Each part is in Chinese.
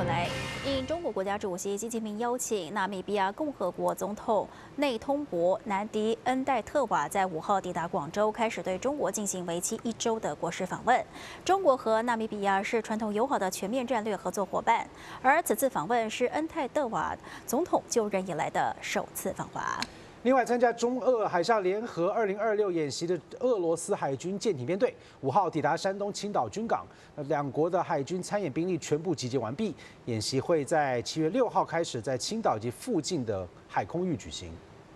回来，应中国国家主席习近平邀请，纳米比亚共和国总统内通博南迪恩代特瓦在5号抵达广州，开始对中国进行为期1周的国事访问。中国和纳米比亚是传统友好的全面战略合作伙伴，而此次访问是恩代特瓦总统就任以来的首次访华。 另外，参加中俄海上联合2026演习的俄罗斯海军舰艇编队5号抵达山东青岛军港，两国的海军参演兵力全部集结完毕。演习会在7月6号开始，在青岛及附近的海空域举行。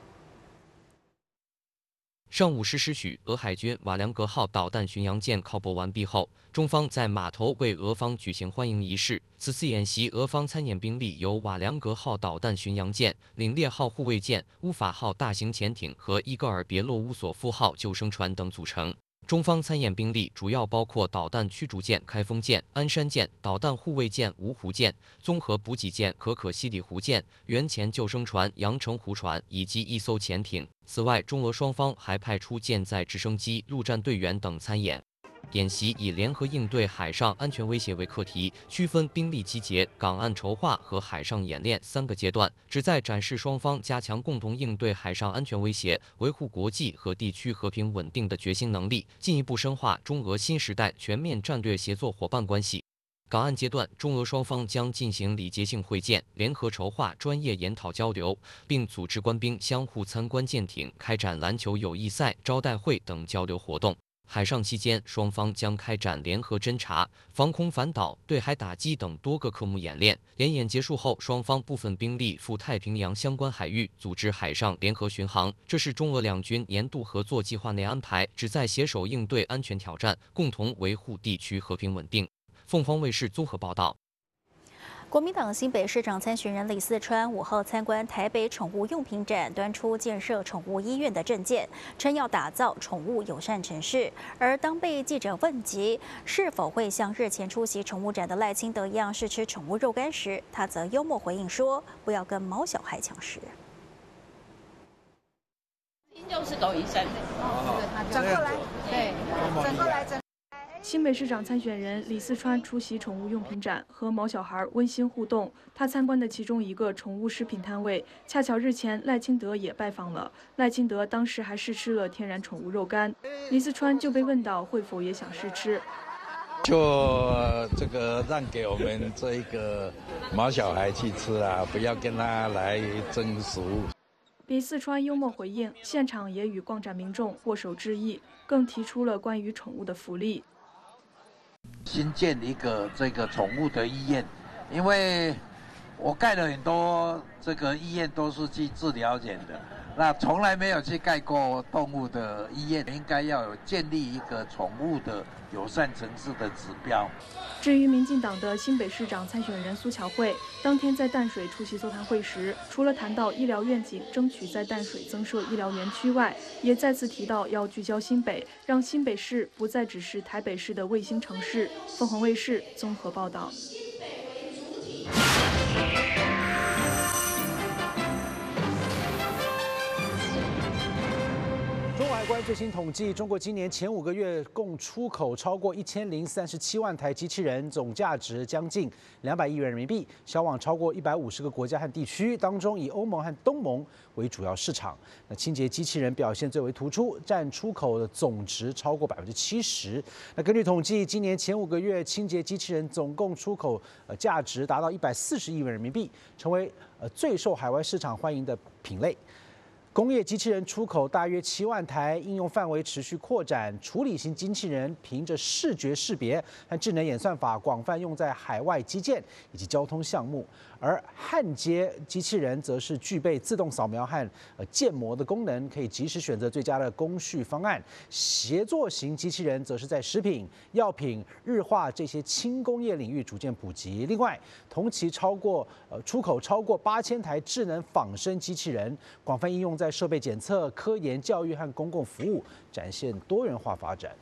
上午10时许，俄海军瓦良格号导弹巡洋舰靠泊完毕后，中方在码头为俄方举行欢迎仪式。此次演习，俄方参演兵力由瓦良格号导弹巡洋舰、领烈号护卫舰、乌法号大型潜艇和伊戈尔别洛乌索夫号救生船等组成。中方参演兵力主要包括导弹驱逐舰开封舰、鞍山舰、导弹护卫舰芜湖舰、综合补给舰可可西里湖舰、原潜救生船阳澄湖船以及1艘潜艇。此外，中俄双方还派出舰载直升机、陆战队员等参演。演习以联合应对海上安全威胁为课题，区分兵力集结、港岸筹划和海上演练3个阶段，旨在展示双方加强共同应对海上安全威胁、维护国际和地区和平稳定的决心能力，进一步深化中俄新时代全面战略协作伙伴关系。港岸阶段，中俄双方将进行礼节性会见，联合筹划专业研讨交流，并组织官兵相互参观舰艇，开展篮球友谊赛、招待会等交流活动。海上期间，双方将开展联合侦察、防空反导、对海打击等多个科目演练。联演结束后，双方部分兵力赴太平洋相关海域组织海上联合巡航。这是中俄两军年度合作计划内安排，旨在携手应对安全挑战，共同维护地区和平稳定。凤凰卫视综合报道。 国民党新北市长参选人李四川5号参观台北宠物用品展，端出建设宠物医院的政见，称要打造宠物友善城市。而当被记者问及是否会像日前出席宠物展的赖清德一样试吃宠物肉干时，他则幽默回应说：“不要跟毛小孩抢食。” 就是狗医生， 整个来， 对， 整个来整。 新北市长参选人李四川出席宠物用品展，和毛小孩温馨互动。他参观的其中一个宠物食品摊位，恰巧日前赖清德也拜访了。赖清德当时还试吃了天然宠物肉干，李四川就被问到会否也想试吃。 就这个让给我们这一个毛小孩去吃啊，不要跟他来争食物。 李四川幽默回应，现场也与逛展民众握手致意，更提出了关于宠物的福利。 新建一个这个宠物的医院，因为我盖了很多这个医院都是去治疗人的，那从来没有去盖过动物的医院，应该要有建立一个宠物的友善城市的指标。 至于民进党的新北市长参选人苏巧慧，当天在淡水出席座谈会时，除了谈到医疗愿景，争取在淡水增设医疗园区外，也再次提到要聚焦新北，让新北市不再只是台北市的卫星城市。凤凰卫视综合报道。 中国海关最新统计，中国今年前5个月共出口超过1037万台机器人，总价值将近200亿元人民币，销往超过150个国家和地区，当中以欧盟和东盟为主要市场。那清洁机器人表现最为突出，占出口的总值超过70%。那根据统计，今年前5个月清洁机器人总共出口价值达到140亿元人民币，成为最受海外市场欢迎的品类。工业机器人出口大约7万台，应用范围持续扩展。处理型机器人凭着视觉识别和智能演算法，广泛用在海外基建以及交通项目。而焊接机器人则是具备自动扫描和建模的功能，可以及时选择最佳的工序方案。协作型机器人则是在食品、药品、日化这些轻工业领域逐渐普及。另外，同期出口超过8000台智能仿生机器人，广泛应用在设备检测、科研、教育和公共服务，展现多元化发展。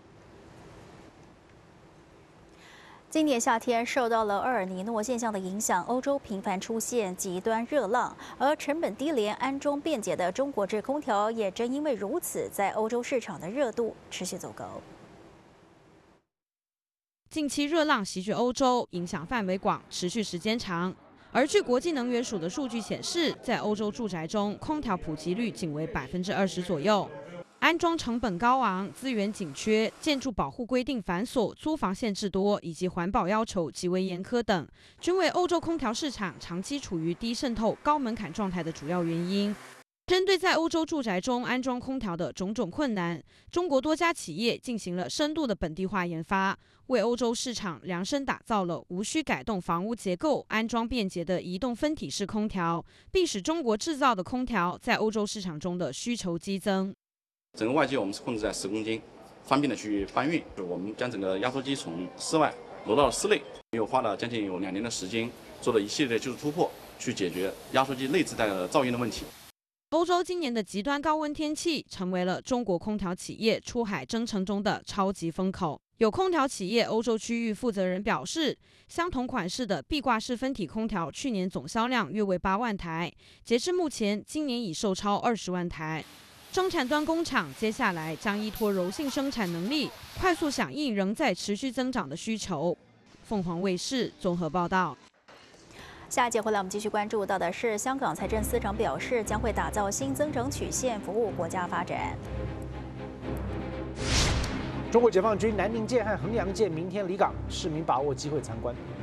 今年夏天受到了厄尔尼诺现象的影响，欧洲频繁出现极端热浪，而成本低廉、安装便捷的中国制空调也正因为如此，在欧洲市场的热度持续走高。 近期热浪席卷欧洲，影响范围广，持续时间长。而据国际能源署的数据显示，在欧洲住宅中，空调普及率仅为20%左右。安装成本高昂、资源紧缺、建筑保护规定繁琐、租房限制多，以及环保要求极为严苛等，均为欧洲空调市场长期处于低渗透、高门槛状态的主要原因。针对在欧洲住宅中安装空调的种种困难，中国多家企业进行了深度的本地化研发，为欧洲市场量身打造了无需改动房屋结构、安装便捷的移动分体式空调，并使中国制造的空调在欧洲市场中的需求激增。 整个外机我们是控制在10公斤，方便的去搬运。我们将整个压缩机从室外挪到了室内，又花了将近有2年的时间，做了一系列的技术突破，去解决压缩机内自带的噪音的问题。 欧洲今年的极端高温天气，成为了中国空调企业出海征程中的超级风口。有空调企业欧洲区域负责人表示，相同款式的壁挂式分体空调去年总销量约为8万台，截至目前，今年已售超20万台。生产端工厂接下来将依托柔性生产能力，快速响应仍在持续增长的需求。凤凰卫视综合报道。 下一节回来，我们继续关注到的是，香港财政司长表示将会打造新增长曲线，服务国家发展。 中国解放军南宁舰和衡阳舰明天离港，市民把握机会参观。